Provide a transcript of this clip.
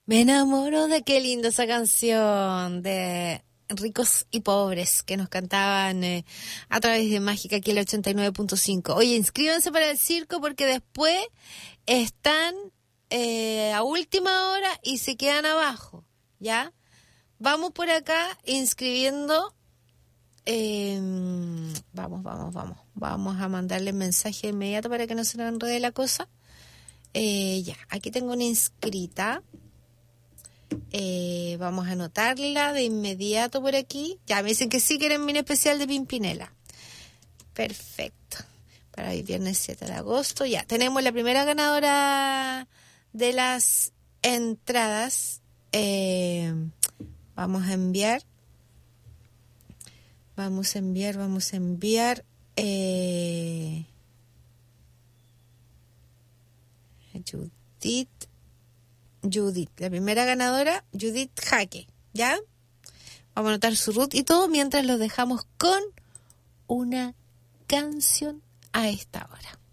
Me enamoro de qué linda esa canción de Ricos y Pobres que nos cantaban a través de Mágica aquí el 89.5. Oye, inscríbanse para el circo porque después están a última hora y se quedan abajo, ¿ya? Vamos por acá inscribiendo. Vamos a mandarle mensaje inmediato para que no se nos enrede la cosa. Ya, aquí tengo una inscrita. Vamos a anotarla de inmediato por aquí. Ya, me dicen que sí quieren mi especial de Pimpinela. Perfecto. Para hoy viernes 7 de agosto. Ya, tenemos la primera ganadora de las entradas. Vamos a enviar. Judith, la primera ganadora, Judith Jaque, ¿ya? Vamos a anotar su root y todo mientras los dejamos con una canción a esta hora.